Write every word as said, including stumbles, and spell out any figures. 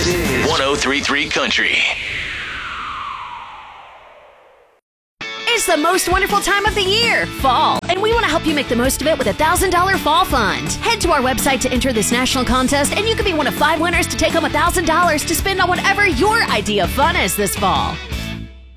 This is one oh three point three Country. It's the most wonderful time of the year, fall, and we want to help you make the most of it with a one thousand dollars Fall Fund. Head to our website to enter this national contest, and you could be one of five winners to take home one thousand dollars to spend on whatever your idea of fun is this fall.